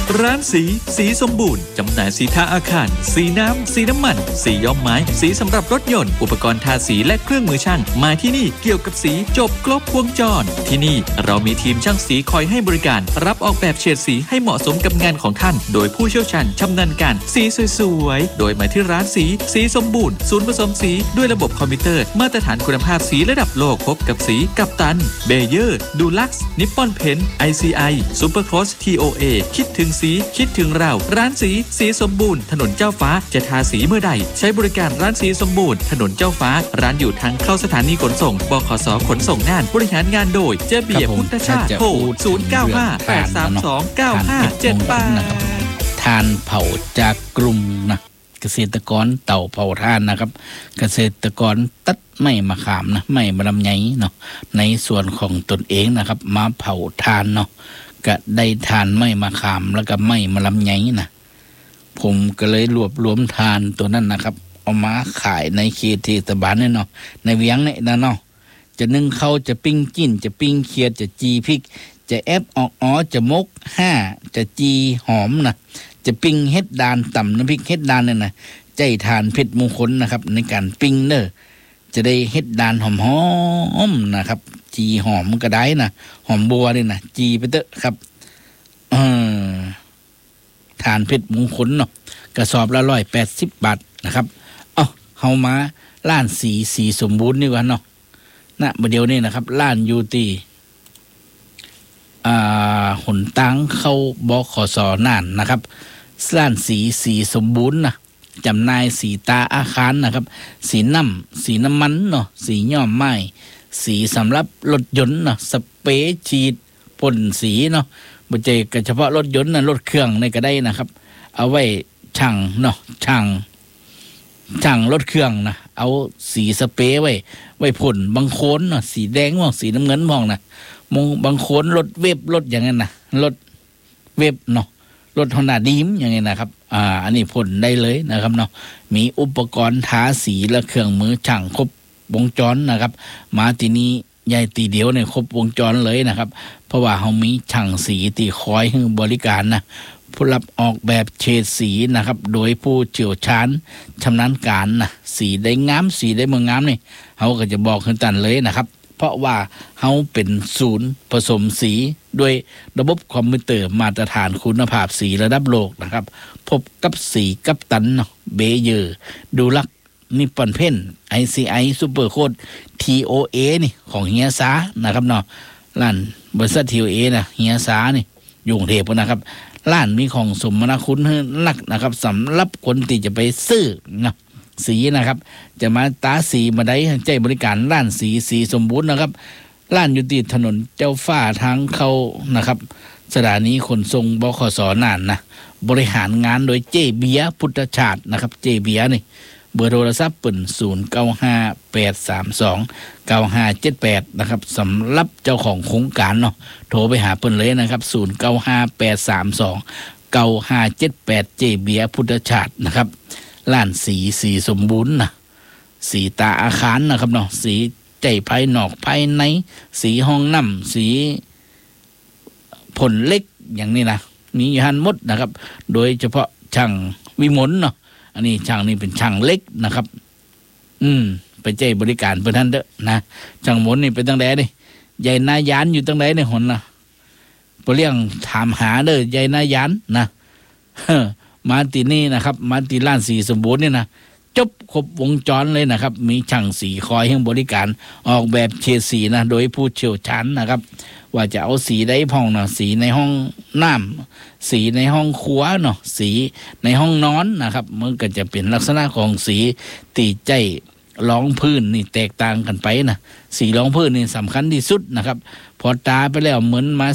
ร้านสีสมบูรณ์จำหน่ายสีทาอาคารสีน้ำสีน้ำมันสีย้อมไม้สีสำหรับรถยนต์อุปกรณ์ทาสีและเครื่องมือช่างมาที่นี่เกี่ยวกับสีจบครบวงจรที่นี่เรามีทีมช่างสีคอยให้บริการรับออกแบบเฉดสีให้เหมาะสมกับงานของท่านโดยผู้เชี่ยวชาญชำนาญการสีสวยๆโดยมาที่ร้านสีสมบูรณ์ศูนย์ผสมสีด้วยระบบคอมพิวเตอร์มาตรฐานคุณภาพสีระดับโลกพบกับสีกัปตันเบเยอร์ดูลักซ์นิปปอนเพนท์ ICI ซูเปอร์ครอส TOA คิดถึงสีคิดถึงเราร้านสีสมบูรณ์ถนนเจ้าฟ้าจะทาสีเมื่อใดใช้บริการร้านสีสมบูรณ์ถนนเจ้าฟ้าร้านอยู่ทางเข้าสถานีขนส่งบขสขนส่งน่านบริหารงานโดยเจ๊เบียร์พุทธชาติโทรทานเผาจากกลุ่มนะเกษตรกรเต่าเผาทานนะครับเกษตรกรตัดไม้มะขามนะไม้มะลำไยเนาะในส่วนของตนเองนะครับมาเผาทานเนาะก็ได้ทานไม้มะขามแล้วก็ไม้มะลำไยนะผมก็เลยรวบรวมทานตัวนั้นนะครับเอามาขายในเขตเทศบาลเนี่ยเนาะในเวียงเนี่ยนะเนาะจะนึ่งข้าวจะปิ้งจิ้นจะปิ้งเขียดจะจีพริกจะแอบจะมกจะจีหอมนะจะปิ้งเฮ็ดดานต่ำน้ำพริกเฮ็ดดานเนี่ยนะใจทานเพชรมงคลนะครับในการปิ้งเนอจะได้เฮ็ดดานหอมๆนะครับจีหอมก็ได้นะหอมบัวนี่นะจีไปเตอะครับทานเพชรมงคลเนาะกระสอบละ180 บาทนะครับเฮามาร้านสีสมบูรณ์นี่ว่าเนาะนะเดี๋ยวนี้นะครับร้านยูตีหนตังเข้าบขสน่านนะครับร้านสีสมบูรณ์นะจำหน่ายสีตาอาคารนะครับสีน้ำมันเนาะสีย้อมไม้สีสำหรับรถยนต์เนาะสเปรย์ฉีดพ่นสีเนาะบ่ใช่เฉพาะรถยนต์นะรถเครื่องนี่ก็ได้นะครับเอาไว้ช่างเนาะช่างรถเครื่องนะเอาสีสเปรย์ไว้พ่นบางโคนเนาะสีแดงบ้างสีน้ำเงินบ้างนะบางโคนรถเวฟรถอย่างนั้นนะรถเวฟเนาะรถฮอนด้าดีมอย่างนี้นะครับอันนี้พ่นได้เลยนะครับเนาะมีอุปกรณ์ทาสีและเครื่องมือช่างครบวงจรนะครับมาที่นี้ใหญ่ตีเดียวเนี่ยครบวงจรเลยนะครับเพราะว่าเขามีช่างสีที่คอยให้บริการนะผู้รับออกแบบเฉดสีนะครับโดยผู้เชี่ยวชาญชำนาญการนะสีได้งามสีได้เมืองงามนี่เขาก็จะบอกขึ้นตันเลยนะครับเพราะว่าเขาเป็นศูนย์ผสมสีด้วยระบบคอมพิวเตอร์มาตรฐานคุณภาพสีระดับโลกนะครับพบกับสีกัปตันเบเยอร์ดูลักนิปปอนเพน ICI ซูเปอร์โค้ด TOA นี่ของเฮียซานะครับเนาะร้านบริษัท TOA นะเฮียซานี่อยู่กรุงเทพนะครับร้านมีของสมนาคุณให้นักนะครับสำหรับคนที่จะไปซื้อนะสีนะครับจะมาตาสีมาได้ใจบริการร้านสีสมบูรณ์นะครับร้านอยู่ติดถนนเจ้าฟ้าทางเข้านะครับสถานีขนส่งบขสน่านนะบริหารงานโดยเจเบียพุทธชาตินะครับเจเบียนี่เบอร์โทรศัพท์เปิ่น0958329578นะครับสำหรับเจ้าของโครงการเนาะโทรไปหาเปิ่นเลยนะครับ0958329578เจเบียพุทธชาตินะครับร้านสีสมบูรณ์นะสีตาอาคารนะครับเนาะสีใจภายนอกภายในสีห้องน้ำสีผลเล็กอย่างนี้นะมีอยู่หันหมดนะครับโดยเฉพาะช่างวิมลเนาะอันนี้ช่างนี่เป็นช่างเล็กนะครับไปใจบริการเพื่อนท่านเด้อนะช่างหมนนี่เป็นตั้งแต่นี่ใหญ่นายานอยู่ตั้งแต่ในหนนะพอเรื่องถามหาเด้อใหญ่นายานนะมาตีนี่นะครับมาตีร้านสีสมบูรณ์นี่นะจบครบวงจรเลยนะครับมีช่างสีคอยให้บริการออกแบบเฉดสีนะโดยผู้เชี่ยวชาญนะครับว่าจะเอาสีใดพ่องเนาะสีในห้องน้ำสีในห้องครัวเนาะสีในห้องนอนนะครับมันก็จะเป็นลักษณะของสีตีใจรองพื้นนี่แตกต่างกันไปนะสีรองพื้นนี่สำคัญที่สุดนะครับพอตาไปแล้วเหมือนมา